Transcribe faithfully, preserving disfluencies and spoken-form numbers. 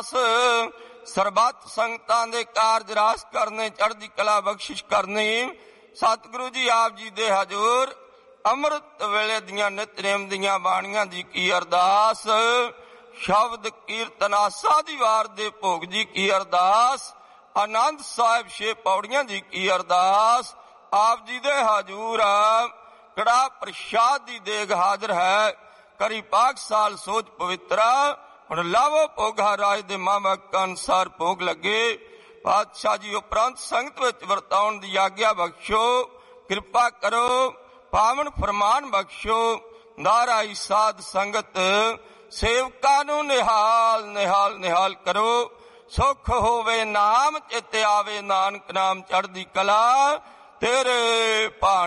ਦਾਸ। ਸਰਬੱਤ ਸੰਗਤਾਂ ਦੇ ਕਾਰਜ ਰਾਸ ਕਰਨੇ, ਚੜ੍ਹਦੀ ਕਲਾ ਬਖਸ਼ਿਸ਼ ਕਰਨੀ। ਸਤਿਗੁਰੂ ਜੀ ਆਪ ਜੀ ਦੇ ਹਜ਼ੂਰ ਅੰਮ੍ਰਿਤ ਵੇਲੇ ਦੀਆਂ ਨਿਤਨੇਮ ਦੀਆਂ ਬਾਣੀਆਂ ਦੀ ਕੀ ਅਰਦਾਸ। ਸ਼ਬਦ ਕੀਰਤਨ ਆਸਾ ਦੀ ਵਾਰ ਦੇ ਭੋਗ ਜੀ ਕੀ ਅਰਦਾਸ। ਆਨੰਦ ਸਾਹਿਬ ਛੇ ਪੌੜੀਆਂ ਦੀ ਕੀ ਅਰਦਾਸ। ਆਪ ਜੀ ਦੇ ਹਜ਼ੂਰ ਕੜਾ ਪ੍ਰਸ਼ਾਦ ਦੀ ਦੇਗ ਹਾਜ਼ਰ ਹੈ। ਕਰੀ ਪਾਕ ਸਾਲ ਸੋਚ ਪਵਿੱਤਰਾ। ਹੁਣ ਲਾਵੋ ਭੋਗਾ ਰਾਜ ਦੇ ਮਾਮਕ ਅਨੁਸਾਰ ਭੋਗ ਲੱਗੇ। ਪਾਤਸ਼ਾਹ ਜੀ ਉਪਰੰਤ ਸੰਗਤ ਵਿੱਚ ਵਰਤਾਉਣ ਦੀ ਆਗਿਆ ਬਖਸ਼ੋ। ਕਿਰਪਾ ਕਰੋ, ਪਾਵਨ ਫਰਮਾਨ ਬਖਸ਼ੋ। ਨਾਰਾਈ ਸਾਧ ਸੰਗਤ ਸੇਵਕਾਂ ਨੂੰ ਨਿਹਾਲ ਨਿਹਾਲ ਨਿਹਾਲ ਕਰੋ। ਸੁਖ ਹੋਵੇ ਨਾਮ ਚਿਤ ਆਵੇ, ਨਾਨਕ ਨਾਮ ਚੜ੍ਹਦੀ ਕਲਾ ਤੇਰੇ ਭਾਣ।